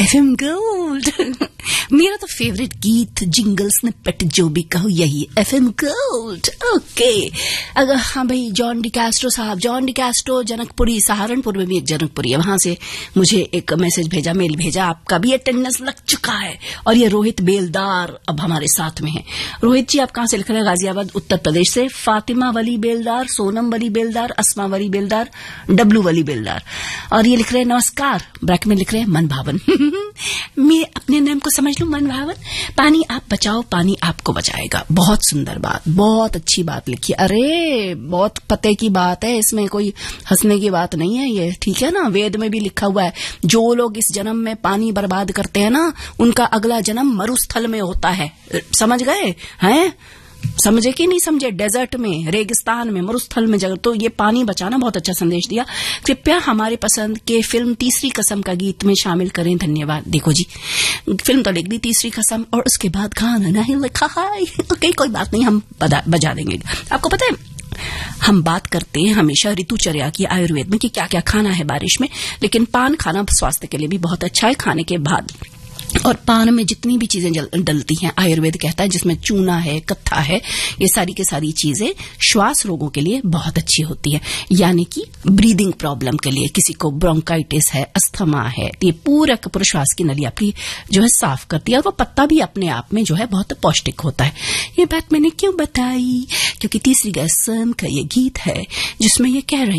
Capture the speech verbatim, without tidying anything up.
FM gold मेरा तो favourite गीत जिंगल स्निपेट जो भी कहो यही एफएम गोल्ड। ओके अगर हाँ भाई जॉन डिकास्ट्रो साहब, जॉन डिकास्ट्रो जनकपुरी, सहारनपुर में भी एक जनकपुरी है, वहां से मुझे एक मैसेज भेजा, मेल भेजा, आपका भी अटेंडेंस लग चुका है। और ये रोहित बेलदार अब हमारे साथ में है। रोहित जी आप कहां से लिख रहे हैं? गाजियाबाद उत्तर प्रदेश से। फातिमा वली बेलदार, सोनम वली बेलदार, अस्मा वली बेलदार, डब्लू वली बेलदार। और ये लिख रहे हैं नमस्कार, ब्रैकेट में लिख रहे हैं मन भावन मैं अपने नाम को समझ लूं, मन भावन। पानी आप बचाओ, पानी आपको बचाएगा। बहुत सुंदर बात, बहुत अच्छी बात लिखी। अरे बहुत पते की बात है, इसमें कोई हंसने की बात नहीं है ये, ठीक है ना। वेद में भी लिखा हुआ है जो लोग इस जन्म में पानी बर्बाद करते हैं ना, उनका अगला जन्म मरुस्थल में होता है। समझ गए हैं? समझे कि नहीं समझे? डेजर्ट में, रेगिस्तान में, मरुस्थल में जगह। तो ये पानी बचाना बहुत अच्छा संदेश दिया। कृपया हमारे पसंद के फिल्म तीसरी कसम का गीत में शामिल करें, धन्यवाद। देखो जी फिल्म तो लिख दी तीसरी कसम और उसके बाद गाना नहीं लिखा है। ओके कोई बात नहीं, हम बजा देंगे। आपको पता है हम बात करते हैं हमेशा ऋतुचर्या की आयुर्वेद में कि क्या क्या खाना है बारिश में, लेकिन पान खाना स्वास्थ्य के लिए भी बहुत अच्छा है खाने के बाद। और पान में जितनी भी चीजें डलती हैं आयुर्वेद कहता है, जिसमें चूना है, कत्था है, ये सारी के सारी चीजें श्वास रोगों के लिए बहुत अच्छी होती है। यानी कि ब्रीदिंग प्रॉब्लम के लिए, किसी को ब्रोंकाइटिस है, अस्थमा है, तो ये पूरा पूरा श्वास की नली आपकी जो है साफ करती है। और वो पत्ता भी अपने आप में जो है बहुत पौष्टिक होता है। ये बात मैंने क्यों बताई? क्योंकि तीसरी कसम का ये गीत है जिसमें ये कह रहे